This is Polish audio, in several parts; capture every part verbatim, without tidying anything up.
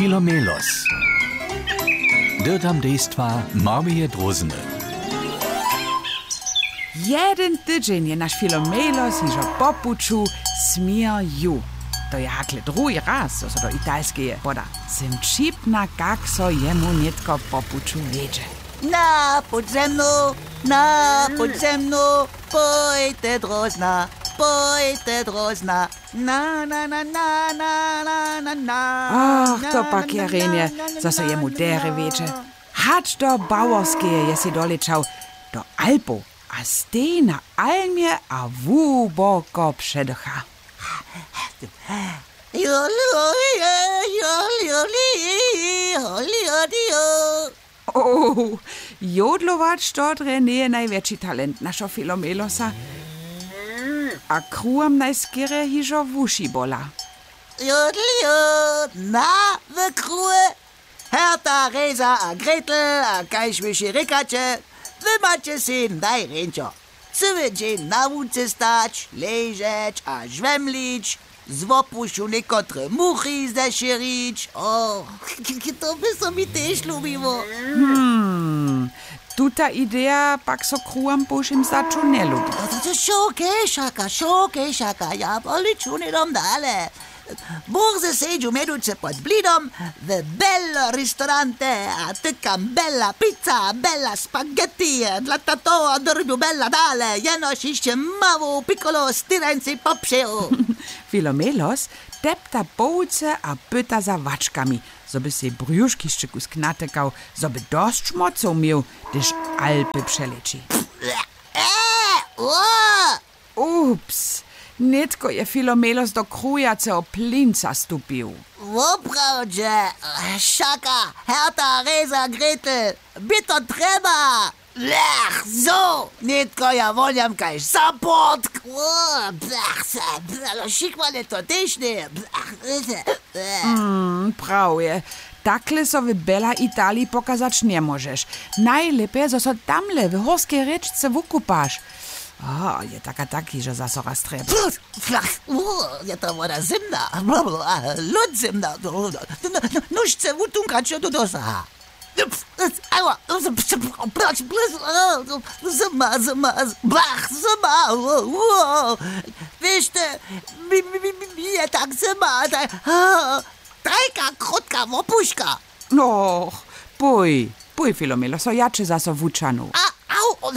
Filomelos. Dyrtam dejstwa Marmije Drozny. Jeden tydzień je nasz Filomelos hižo popuču smier ju. To je hakle drugi raz, so do italskeje poda. Sem čipna, kak so jemu nitko popuču veđe. Na podzemnu, na podzemnu, pojte Drozna, pojte Drozna. Na, na, na, na, na, na, na, na. Ach, to pak je renje, so so jemu dere veđe. Hač do Bauerskeje je si dolečał, do Alpo, a stej na Almie a wuboko předocha. Oh, jodlować to René największy talent naszego Filomelosa. A kruam najskierę hižo wuši bola. Jodl, jod, na, we krue. Herta, Reza a Gretel a kajšviši rikače. Wy macie syn, daj ręcio. Cały dzień na łódce stać, leżeć a żwemlić. Z wopusiu niekotre muchy zeszerić. O, to by sobie też lubiło. Hmm, tuta idea pak so kruam božim začu ne lubi. To to šoke, šaka, šoke, šaka, ja poliču ne dom dale. Burze seđu meduce pod blidom, v bello ristorante, a tykam bella pizza, bella spaghetti, dla tato drbiu bella dale, jenoś iście mało piccolo styrenci popszył. Filomelos depta bołce a pyta za waczkami, zoby se brjuszki szczyku sknatekał, zoby dość mocą miał, gdyż Alpy przeleci. Ups! Nitko je Filomelos do krujacego plinca stupił. Woprawdzie, Szaka, Herta, Reza, Gretel, by to trzeba. Lech, so, nitko ja woliam kaž support. Šikmane to też nie. Mm, prawie. Takle so w Bella Italii pokazać nie możesz. Najlepiej, zo so tamle w horskiej reczce wukupasz. O, je taka taki, że za raz treba. Je to voda zimna, lud zimna. Nužce utunkać do dosa. Ewa, zima, zima, blach, zima. Wiesz te, mi je tak zima, taka krótka wopuszka. No, pój, pój Filomelos, o jaczy za so wuczanu. Au,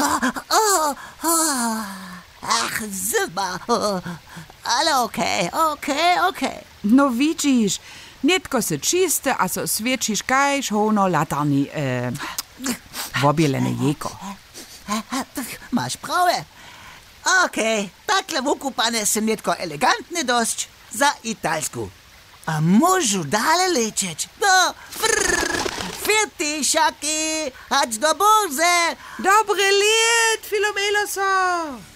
ach, zima. Ale okej, okej, okej. No widzisz, nitko se čiste, a so svječiš kajš hono latarni, e, wobielene jeko. Masz prawe. Okej, takle wukupane sem nitko elegantny dość za italsku. A możu dalej lecieć. No, frrr, fierty, szaki, chodź do burze. Dobre lied, Filomeloso!